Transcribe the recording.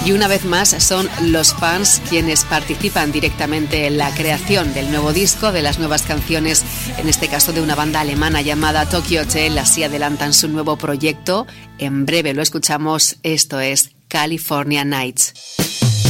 Y una vez más son los fans quienes participan directamente en la creación del nuevo disco, de las nuevas canciones, en este caso de una banda alemana llamada Tokyo Hotel. Así adelantan su nuevo proyecto. En breve lo escuchamos, esto es California Nights.